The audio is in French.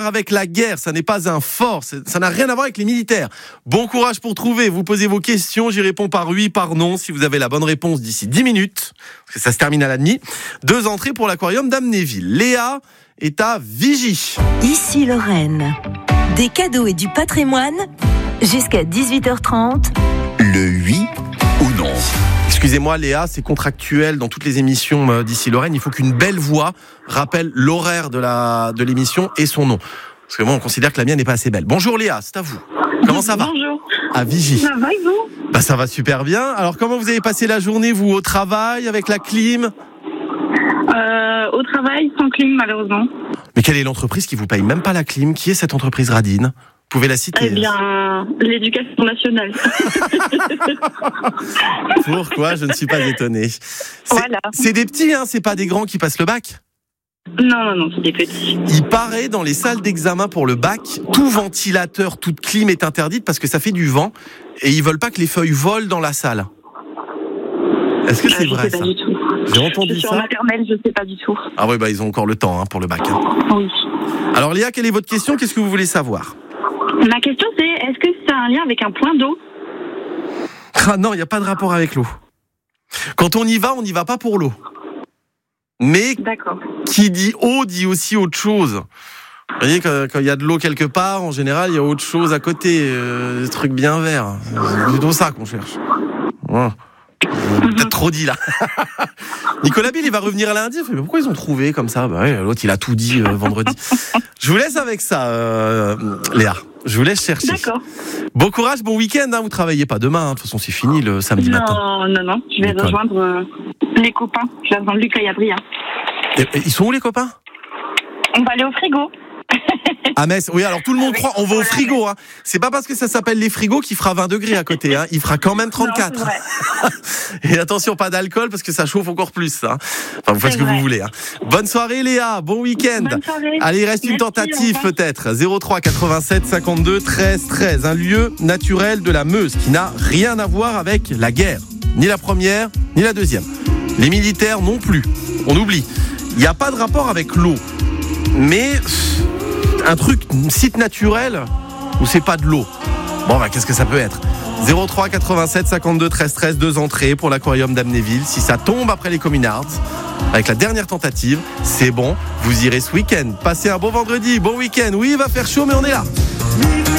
avec la guerre, ça n'est pas un fort, ça n'a rien à voir avec les militaires. Bon courage pour trouver, vous posez vos questions, j'y réponds par oui, par non, si vous avez la bonne réponse d'ici 10 minutes, parce que ça se termine à la demi. 2 entrées pour l'aquarium d'Amnéville. Léa est à Vigy. Ici Lorraine. Des cadeaux et du patrimoine jusqu'à 18h30. Le oui ou non? Excusez-moi Léa, c'est contractuel dans toutes les émissions d'Ici Lorraine. Il faut qu'une belle voix rappelle l'horaire de l'émission et son nom. Parce que moi, on considère que la mienne n'est pas assez belle. Bonjour Léa, c'est à vous. Comment ça va? Bonjour. À Vigy. Ça va et vous? Ça va super bien. Alors comment vous avez passé la journée, vous, au travail, avec la clim? Au travail, sans clim, malheureusement. Mais quelle est l'entreprise qui vous paye même pas la clim? Qui est cette entreprise radine? Vous pouvez la citer? Eh bien, l'éducation nationale. Pourquoi? Je ne suis pas étonné. Voilà. C'est des petits, hein, c'est pas des grands qui passent le bac? Non, c'est des petits. Il paraît dans les salles d'examen pour le bac, tout ventilateur, toute clim est interdite parce que ça fait du vent et ils veulent pas que les feuilles volent dans la salle. Est-ce que c'est vrai ça? Je sais pas du tout. J'ai entendu je suis ça. en maternelle, je sais pas du tout. Ah ouais, ils ont encore le temps pour le bac. Oui. Alors Léa, quelle est votre question? Qu'est-ce que vous voulez savoir? Ma question c'est, est-ce que ça a un lien avec un point d'eau? Ah non, il n'y a pas de rapport avec l'eau. Quand on n'y va pas pour l'eau. Mais D'accord. qui dit eau dit aussi autre chose. Vous voyez, quand il y a de l'eau quelque part, en général, il y a autre chose à côté, des trucs bien verts. C'est plutôt ça qu'on cherche. Voilà. Peut-être trop dit là. Nicolas Bill, il va revenir lundi. Mais pourquoi ils ont trouvé comme ça? L'autre, il a tout dit vendredi. Je vous laisse avec ça, Léa. Je vous laisse chercher. D'accord. Bon courage, bon week-end. Vous travaillez pas demain. De toute façon, c'est fini le samedi matin. Non. Je vais rejoindre les copains. Je vais rejoindre Lucas et Adrien. Et ils sont où les copains? On va aller au frigo. À Metz, oui, alors tout le monde croit, on va au frigo. C'est pas parce que ça s'appelle les frigos qu'il fera 20 degrés à côté. Il fera quand même 34. Non, c'est vrai. Et attention, pas d'alcool parce que ça chauffe encore plus. Enfin, vous faites ce que vous voulez. Bonne soirée Léa, bon week-end. Bonne soirée. Allez, il reste une tentative peut-être. 03 87 52 13 13. Un lieu naturel de la Meuse qui n'a rien à voir avec la guerre. Ni la première, ni la deuxième. Les militaires non plus. On oublie. Il n'y a pas de rapport avec l'eau. Mais un site naturel où c'est pas de l'eau. Qu'est-ce que ça peut être? 03 87 52 13 13, 2 entrées pour l'aquarium d'Amnéville. Si ça tombe après les Communards, avec la dernière tentative, c'est bon, vous irez ce week-end. Passez un bon vendredi, bon week-end. Oui, il va faire chaud, mais on est là.